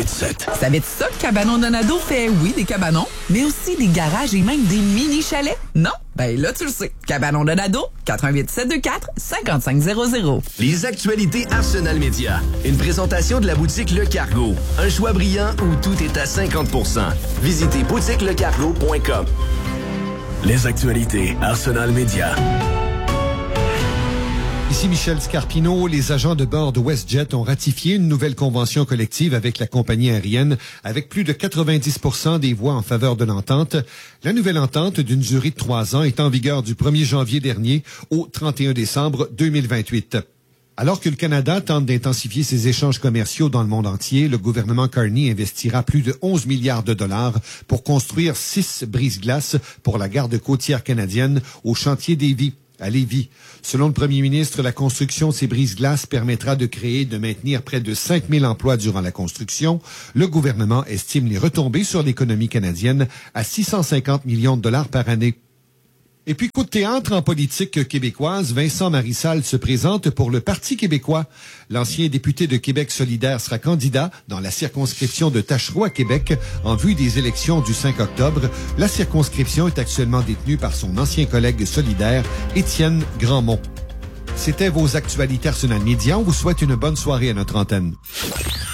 Savais-tu ça que Cabanon Donado fait, oui, des cabanons, mais aussi des garages et même des mini-chalets? Non? Ben là, tu le sais. Cabanon Donado, 88-724-5500. Les actualités Arsenal Média. Une présentation de la boutique Le Cargo. Un choix brillant où tout est à 50%. Visitez boutiquelecargo.com. Les actualités Arsenal Média. Ici Michel Scarpino. Les agents de bord de WestJet ont ratifié une nouvelle convention collective avec la compagnie aérienne avec plus de 90% des voix en faveur de l'entente. La nouvelle entente d'une durée de 3 ans est en vigueur du 1er janvier dernier au 31 décembre 2028. Alors que le Canada tente d'intensifier ses échanges commerciaux dans le monde entier, le gouvernement Carney investira plus de 11 milliards de dollars pour construire 6 brise-glaces pour la garde côtière canadienne au chantier Davie à Lévis. Selon le premier ministre, la construction de ces brise-glaces permettra de créer et de maintenir près de 5 000 emplois durant la construction. Le gouvernement estime les retombées sur l'économie canadienne à 650 millions de dollars par année. Et puis, coup de théâtre en politique québécoise, Vincent Marissal se présente pour le Parti québécois. L'ancien député de Québec solidaire sera candidat dans la circonscription de Tachereau à Québec en vue des élections du 5 octobre. La circonscription est actuellement détenue par son ancien collègue solidaire, Étienne Grandmont. C'était vos actualités Arsenal Média. On vous souhaite une bonne soirée à notre antenne.